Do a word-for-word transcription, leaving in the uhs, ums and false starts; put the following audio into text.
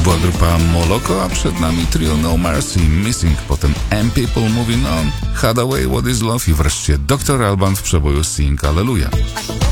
była grupa Moloko, a przed nami trio No Mercy, Missing, potem M People Moving On, Hadaway, What Is Love i wreszcie doktor Alban w przeboju Sing Hallelujah.